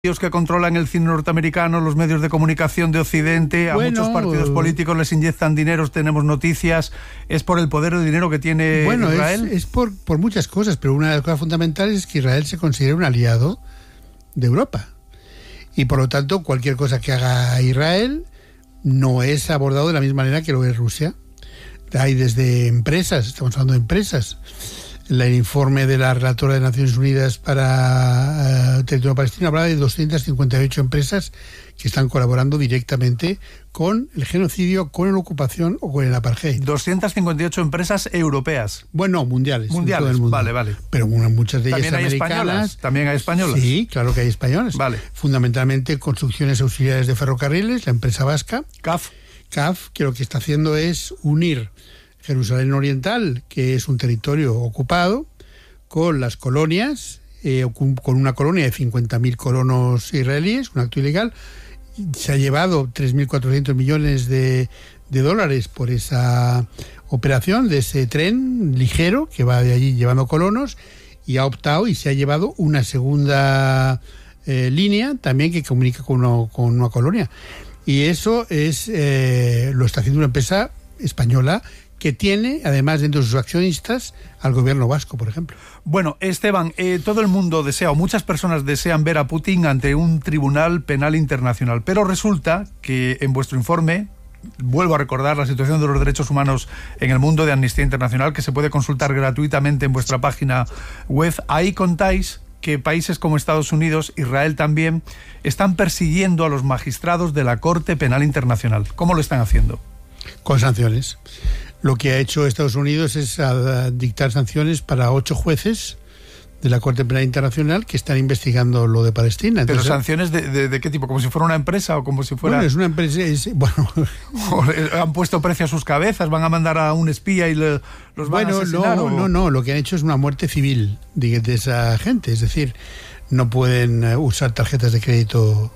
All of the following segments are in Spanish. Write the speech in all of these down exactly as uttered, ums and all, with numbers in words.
que controlan el cine norteamericano, los medios de comunicación de Occidente, a bueno, muchos partidos políticos les inyectan dinero, tenemos noticias, es por el poder de dinero que tiene bueno, Israel. Es, es por, por muchas cosas, pero una de las cosas fundamentales es que Israel se considera un aliado de Europa. Y por lo tanto, cualquier cosa que haga Israel no es abordado de la misma manera que lo es Rusia. Hay desde empresas, estamos hablando de empresas. El informe de la relatora de Naciones Unidas para uh, territorio palestino hablaba de doscientas cincuenta y ocho empresas que están colaborando directamente con el genocidio, con la ocupación o con el apartheid. doscientas cincuenta y ocho empresas europeas. Bueno, mundiales. Mundiales, en todo el mundo. vale, vale. Pero bueno, muchas de ellas ¿También hay americanas. españolas? ¿También hay españolas? Sí, claro que hay españolas. Vale. Fundamentalmente construcciones auxiliares de ferrocarriles, la empresa vasca. C A F. C A F, que lo que está haciendo es unir Jerusalén Oriental, que es un territorio ocupado, con las colonias, eh, con una colonia de cincuenta mil colonos israelíes, un acto ilegal. Se ha llevado tres mil cuatrocientos millones de, de dólares por esa operación, de ese tren ligero que va de allí llevando colonos, y ha optado y se ha llevado una segunda eh, línea también que comunica con, uno, con una colonia. Y eso es eh, lo está haciendo una empresa española que tiene, además, dentro de sus accionistas, al gobierno vasco, por ejemplo. Bueno, Esteban, eh, todo el mundo desea, o muchas personas desean ver a Putin ante un tribunal penal internacional, pero resulta que en vuestro informe, vuelvo a recordar la situación de los derechos humanos en el mundo de Amnistía Internacional, que se puede consultar gratuitamente en vuestra página web, ahí contáis que países como Estados Unidos, Israel también, están persiguiendo a los magistrados de la Corte Penal Internacional. ¿Cómo lo están haciendo? Con sanciones. Lo que ha hecho Estados Unidos es a, a dictar sanciones para ocho jueces de la Corte Penal Internacional que están investigando lo de Palestina. Entonces, ¿pero sanciones de, de, de qué tipo? ¿Como si fuera una empresa o como si fuera...? Bueno, es una empresa... Es, bueno, ¿han puesto precio a sus cabezas? ¿Van a mandar a un espía y le, los van bueno, a asesinar? No, o... no, no. Lo que han hecho es una muerte civil de, de esa gente. Es decir, no pueden usar tarjetas de crédito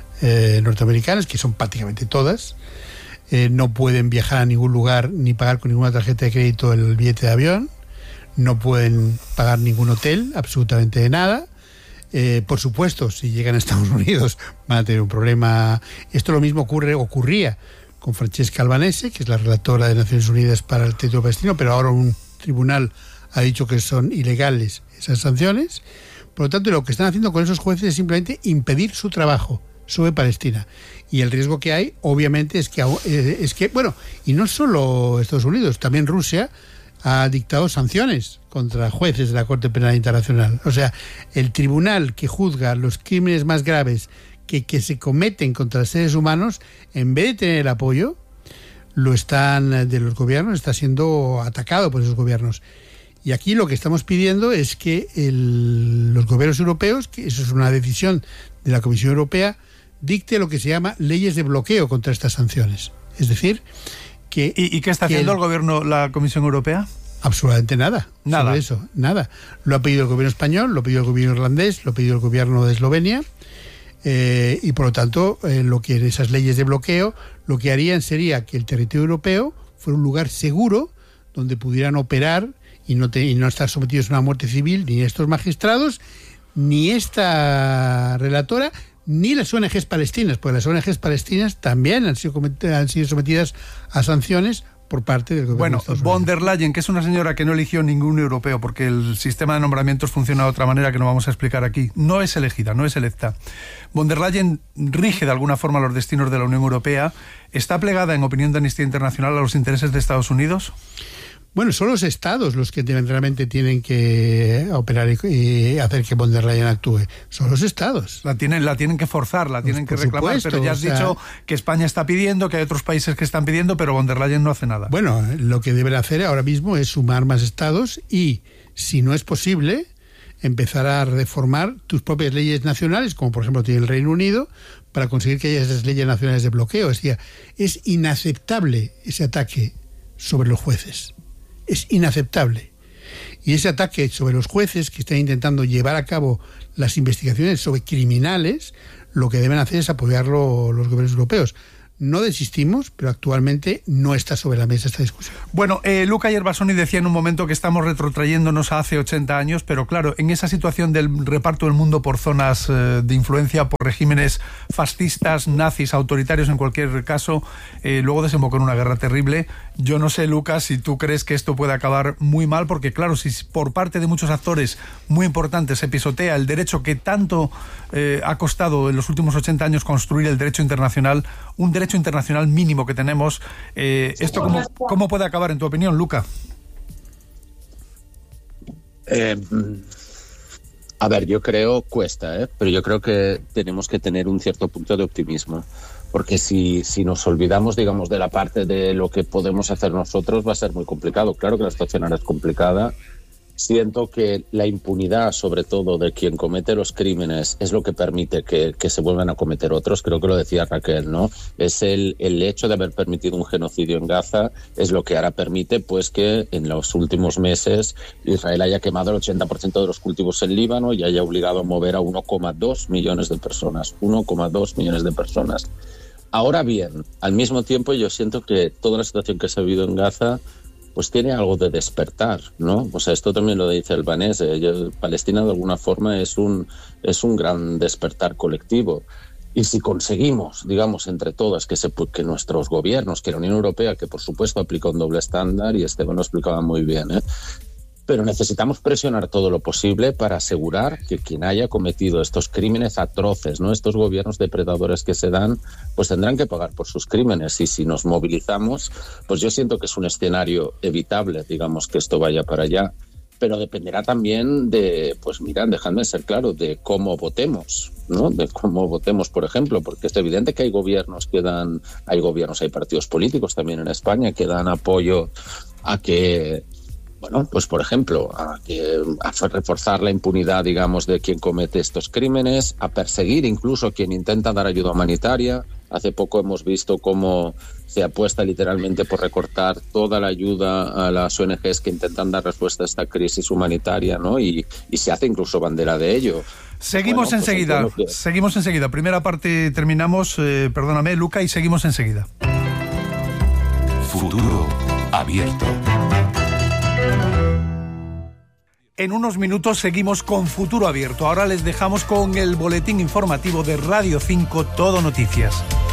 eh, norteamericanas, que son prácticamente todas. Eh, no pueden viajar a ningún lugar ni pagar con ninguna tarjeta de crédito el billete de avión, no pueden pagar ningún hotel, absolutamente de nada. Eh, por supuesto, si llegan a Estados Unidos van a tener un problema. Esto lo mismo ocurre, ocurría con Francesca Albanese, que es la relatora de Naciones Unidas para el territorio palestino, pero ahora un tribunal ha dicho que son ilegales esas sanciones. Por lo tanto, lo que están haciendo con esos jueces es simplemente impedir su trabajo sobre Palestina. Y el riesgo que hay, obviamente, es que, es que, bueno, y no solo Estados Unidos, también Rusia ha dictado sanciones contra jueces de la Corte Penal Internacional. O sea, el tribunal que juzga los crímenes más graves que, que se cometen contra los seres humanos, en vez de tener el apoyo, lo están, de los gobiernos, está siendo atacado por esos gobiernos. Y aquí lo que estamos pidiendo es que el, los gobiernos europeos, que eso es una decisión de la Comisión Europea, dicte lo que se llama leyes de bloqueo contra estas sanciones. Es decir, que... ¿Y, y qué está haciendo el, el gobierno, la Comisión Europea? Absolutamente nada. Nada. Sobre eso, nada. Lo ha pedido el gobierno español, lo ha pedido el gobierno irlandés, lo ha pedido el gobierno de Eslovenia, eh, y por lo tanto, eh, lo que esas leyes de bloqueo, lo que harían sería que el territorio europeo fuera un lugar seguro donde pudieran operar y no, te, y no estar sometidos a una muerte civil ni estos magistrados, ni esta relatora, ni las O N Ges palestinas, porque las O N Ges palestinas también han sido, han sido sometidas a sanciones por parte del gobierno. Bueno, de Estados Unidos. von der Leyen, que es una señora que no eligió ningún europeo, porque el sistema de nombramientos funciona de otra manera que no vamos a explicar aquí, no es elegida, no es electa. Von der Leyen rige de alguna forma los destinos de la Unión Europea. ¿Está plegada, en opinión de Amnistía Internacional, a los intereses de Estados Unidos? Bueno, son los estados los que realmente tienen que operar y hacer que von der Leyen actúe. Son los estados. La tienen, la tienen que forzar, la tienen pues que reclamar, supuesto, pero ya has o sea, dicho que España está pidiendo, que hay otros países que están pidiendo, pero von der Leyen no hace nada. Bueno, lo que deben hacer ahora mismo es sumar más estados y, si no es posible, empezar a reformar tus propias leyes nacionales, como por ejemplo tiene el Reino Unido, para conseguir que haya esas leyes nacionales de bloqueo. Es decir, es inaceptable ese ataque sobre los jueces. Es inaceptable. Y ese ataque sobre los jueces que están intentando llevar a cabo las investigaciones sobre criminales, lo que deben hacer es apoyarlo los gobiernos europeos. No desistimos, pero actualmente no está sobre la mesa esta discusión. Bueno, eh, Luca Yerbasoni decía en un momento que estamos retrotrayéndonos a hace ochenta años, pero claro, en esa situación del reparto del mundo por zonas eh, de influencia, por regímenes fascistas, nazis, autoritarios en cualquier caso, eh, luego desembocó en una guerra terrible. Yo no sé, Lucas, si tú crees que esto puede acabar muy mal, porque claro, si por parte de muchos actores muy importantes se pisotea el derecho que tanto eh, ha costado en los últimos ochenta años construir el derecho internacional, un derecho internacional mínimo que tenemos, eh, ¿esto cómo, cómo puede acabar en tu opinión, Luca? Eh, a ver, yo creo, cuesta, ¿eh? pero yo creo que tenemos que tener un cierto punto de optimismo, porque si, si nos olvidamos, digamos, de la parte de lo que podemos hacer nosotros, va a ser muy complicado. Claro que la situación ahora es complicada. Siento que la impunidad, sobre todo, de quien comete los crímenes es lo que permite que, que se vuelvan a cometer otros. Creo que lo decía Raquel, ¿no? Es el, el hecho de haber permitido un genocidio en Gaza es lo que ahora permite pues que en los últimos meses Israel haya quemado el ochenta por ciento de los cultivos en Líbano y haya obligado a mover a uno coma dos millones de personas. uno coma dos millones de personas. Ahora bien, al mismo tiempo yo siento que toda la situación que se ha vivido en Gaza pues tiene algo de despertar, ¿no? O sea, esto también lo dice Albanese. Palestina de alguna forma es un, es un gran despertar colectivo. Y si conseguimos, digamos, entre todas, que, se, que nuestros gobiernos, que la Unión Europea, que por supuesto aplica un doble estándar, y Esteban lo explicaba muy bien, ¿eh? Pero necesitamos presionar todo lo posible para asegurar que quien haya cometido estos crímenes atroces, ¿no? Estos gobiernos depredadores que se dan, pues tendrán que pagar por sus crímenes. Y si nos movilizamos, pues yo siento que es un escenario evitable, digamos, que esto vaya para allá. Pero dependerá también de, pues mira, dejadme ser claro, de cómo votemos, ¿no? De cómo votemos, por ejemplo, porque es evidente que hay gobiernos que dan, hay gobiernos, hay partidos políticos también en España que dan apoyo a que, bueno, pues por ejemplo, a, que, a reforzar la impunidad, digamos, de quien comete estos crímenes, a perseguir incluso a quien intenta dar ayuda humanitaria. Hace poco hemos visto cómo se apuesta literalmente por recortar toda la ayuda a las O N Ges que intentan dar respuesta a esta crisis humanitaria, ¿no? Y, y se hace incluso bandera de ello. Seguimos bueno, enseguida, pues que... seguimos enseguida. Primera parte terminamos, eh, perdóname, Luca, y seguimos enseguida. Futuro abierto. En unos minutos seguimos con Futuro Abierto. Ahora les dejamos con el boletín informativo de Radio cinco, Todo Noticias.